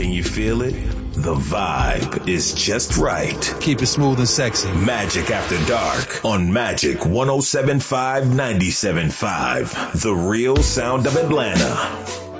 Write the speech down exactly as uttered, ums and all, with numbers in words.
Can you feel it? The vibe is just right. Keep it smooth and sexy. Magic After Dark on Magic one oh seven point five, ninety-seven point five. The real sound of Atlanta.